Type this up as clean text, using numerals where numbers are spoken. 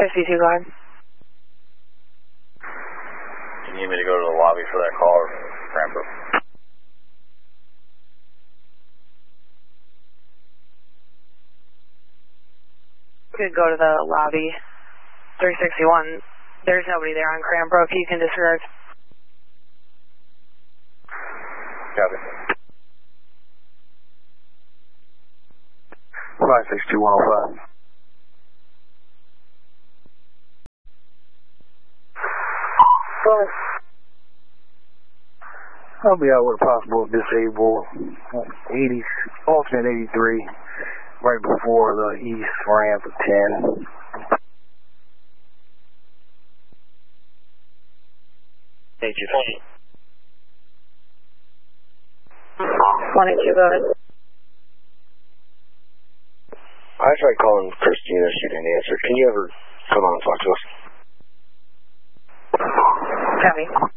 52 guard. You need me to go to the lobby for that call or Cranbrook? Could go to the lobby. 361. There's nobody there on Cranbrook. You can disregard. Copy. 562-105. I'll be out with a possible disable 80, alternate 83, right before the east ramp of 10. Thank you. 182 guard. I tried calling Christina, she didn't answer. Can you ever come on and talk to us? Copy.